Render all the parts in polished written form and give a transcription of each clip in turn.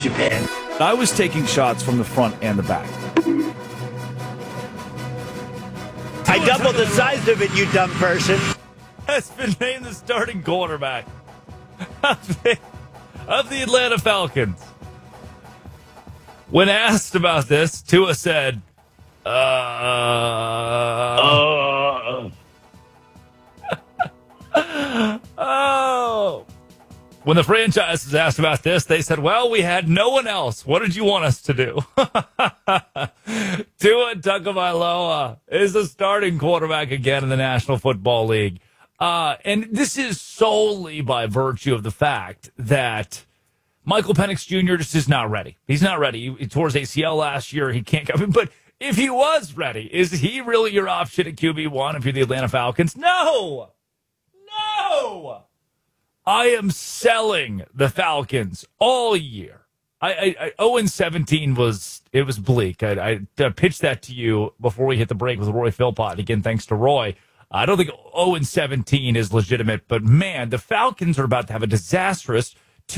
Japan. I was taking shots from the front and the back. I doubled the size of it, you dumb person. Has been named the starting quarterback of the Atlanta Falcons. When asked about this, Tua said, Oh. When the franchise was asked about this, they said, well, we had no one else. What did you want us to do? Tua Tagovailoa is the starting quarterback again in the National Football League. And this is solely by virtue of the fact that Michael Penix Jr. just is not ready. He's not ready. He tore his ACL last year. He can't come in. But if he was ready, is he really your option at QB1 if you're the Atlanta Falcons? No! I am selling the Falcons all year. 0-17 was bleak. I pitched that to you before we hit the break with Roy Philpott. Again, thanks to Roy. I don't think 0-17 is legitimate, but man, the Falcons are about to have a disastrous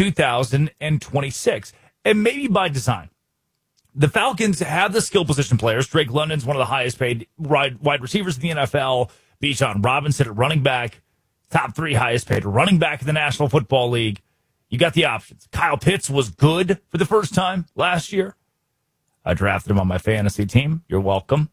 2026, and maybe by design. The Falcons have the skill position players. Drake London's one of the highest paid wide receivers in the NFL. Bijan Robinson at running back. Top 3 highest paid running back in the National Football League. You got the options. Kyle Pitts was good for the first time last year. I drafted him on my fantasy team. You're welcome.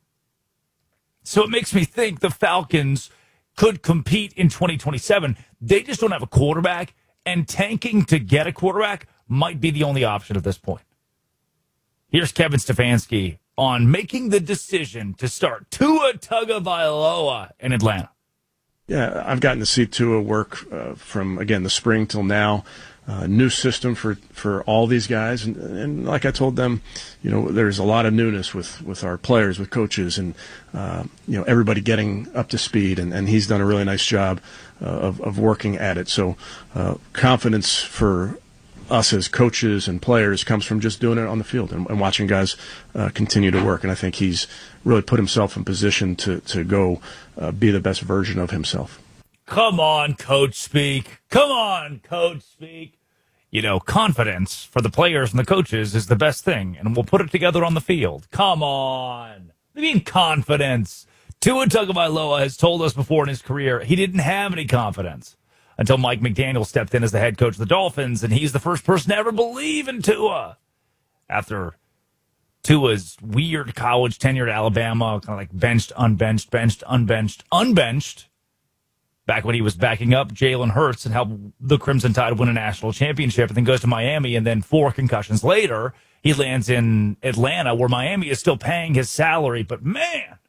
So it makes me think the Falcons could compete in 2027. They just don't have a quarterback, and tanking to get a quarterback might be the only option at this point. Here's Kevin Stefanski on making the decision to start Tua Tagovailoa in Atlanta. Yeah, I've gotten to see Tua work from, again, the spring till now. New system for all these guys. And like I told them, there's a lot of newness with our players, with coaches, and, everybody getting up to speed. And he's done a really nice job of working at it. So confidence for us as coaches and players comes from just doing it on the field and watching guys continue to work. And I think he's really put himself in position to go be the best version of himself. Come on, coach speak. Come on, coach speak. Confidence for the players and the coaches is the best thing, and we'll put it together on the field. Come on. I mean, confidence. Tua Tagovailoa has told us before in his career he didn't have any confidence until Mike McDaniel stepped in as the head coach of the Dolphins, and he's the first person to ever believe in Tua. After Tua's weird college tenure at Alabama, kind of like benched, unbenched, benched, unbenched, unbenched, back when he was backing up Jalen Hurts and helped the Crimson Tide win a national championship, and then goes to Miami, and then 4 concussions later, he lands in Atlanta, where Miami is still paying his salary. But man,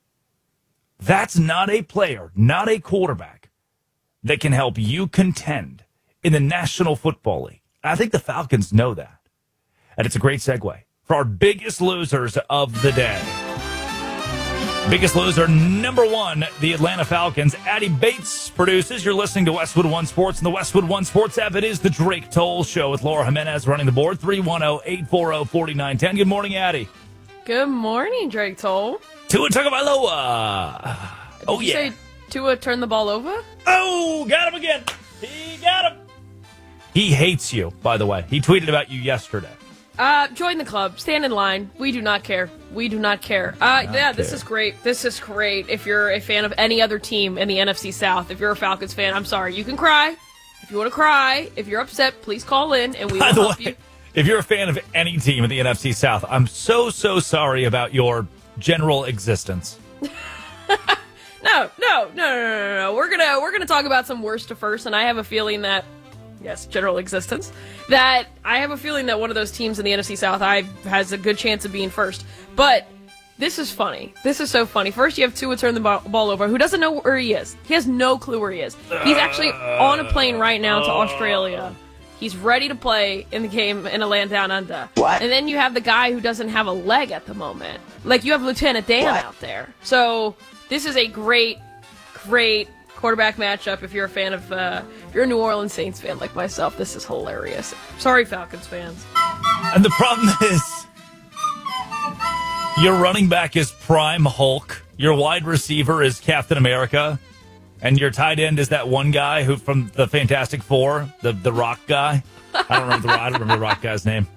that's not a player, not a quarterback that can help you contend in the National Football League. I think the Falcons know that. And it's a great segue for our biggest losers of the day. Biggest loser, number 1, the Atlanta Falcons. Addy Bates produces. You're listening to Westwood One Sports and the Westwood One Sports app. It is the Drake Toll Show with Laura Jimenez running the board. 310-840-4910. Good morning, Addy. Good morning, Drake Toll. Tua Tagovailoa. Oh, Did you say Tua turned the ball over? Oh, got him again. He got him. He hates you, by the way. He tweeted about you yesterday. Join the club. Stand in line. We do not care. We do not care. This is great. This is great. If you're a fan of any other team in the NFC South, if you're a Falcons fan, I'm sorry. You can cry. If you want to cry, if you're upset, please call in and we will help you. If you're a fan of any team in the NFC South, I'm so sorry about your general existence. No. We're gonna talk about some worst to first, and I have a feeling that, yes, general existence, that I have a feeling that one of those teams in the NFC South has a good chance of being first. But this is funny. This is so funny. First, you have Tua turn the ball over, who doesn't know where he is. He has no clue where he is. He's actually on a plane right now to Australia. He's ready to play in the game in a land down under. What? And then you have the guy who doesn't have a leg at the moment. Like, you have Lieutenant Dan out there. So this is a great quarterback matchup. If you're a fan of, if you're a New Orleans Saints fan like myself, this is hilarious. Sorry, Falcons fans. And the problem is, your running back is Prime Hulk, your wide receiver is Captain America, and your tight end is that one guy who from the Fantastic Four, the Rock guy. I don't remember the Rock guy's name.